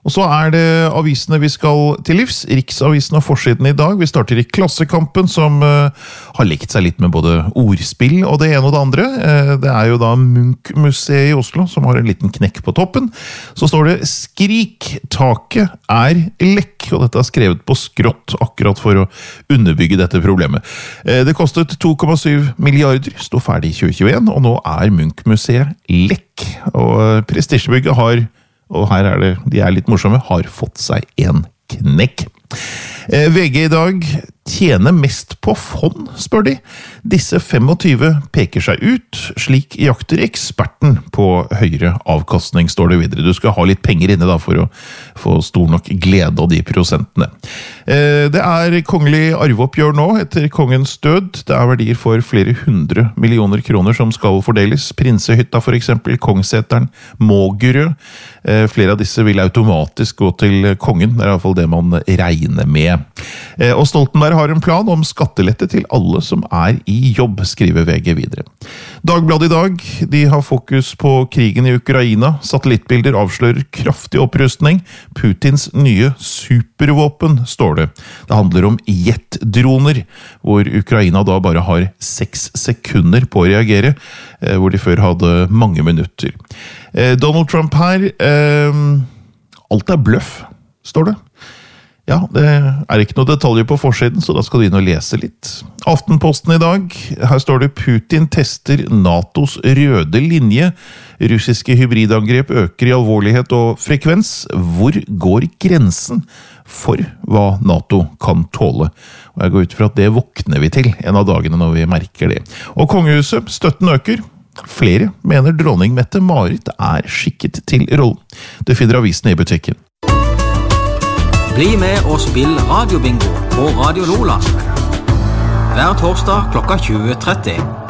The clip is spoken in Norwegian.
Og så det avisene vi skal til livs. Riksavisen og forsiden i dag. Vi starter i Klassekampen, som har lekt seg litt med både ordspill og det ene og det andre. Det jo da Munch-museet i Oslo, som har en liten knekk på toppen. Så står det «Skrik, taket lekk», og dette skrevet på skrått, akkurat for å underbygge dette problemet. Det kostet 2,7 milliarder, stod ferdig i 2021, og nå Munch-museet lekk. Og prestisjebygget har, og her det, de litt morsomme, har fått seg en knekk. VG i dag tjener mest på fond, spør de. Disse 25 peker seg ut, slik jakter eksperten på høyere avkastning, står det videre. Du skal ha litt penger inne da for å få stor nok glede av de prosentene. Det kongelig arveoppgjør nå etter kongens død. Det verdier for flere 100 millioner kroner som skal fordeles. Prinsehytta for eksempel, Kongseteren, Mågerø. Flere av disse vil automatisk gå til kongen. Det i hvert fall det man regner med. Og Stoltenberg har en plan om skattelette til alle som i jobb, skriver VG videre. Dagbladet i dag, de har fokus på krigen i Ukraina. Satellittbilder avslører kraftig opprustning. Putins nye supervåpen, står det. Det handler om jetdroner, hvor Ukraina da bare har 6 sekunder på å reagere, hvor de før hadde mange minutter. Donald Trump her, alt bløff, står det. Ja, det ikke noe detaljer på forsiden, så da skal du inn og lese litt. Aftenposten i dag, her står det Putin tester NATOs røde linje. Russiske hybridangrep øker i alvorlighet og frekvens. Hvor går grensen for hva NATO kan tåle? Og jeg går ut fra at det våkner vi til en av dagene når vi merker det. Og kongehuset, støtten øker. Flere mener dronning Mette-Marit skikket til rollen. Du finner avisene i butikken. Bli med og spill radiobingo på Radio Lola. Hver torsdag klokka 20:30.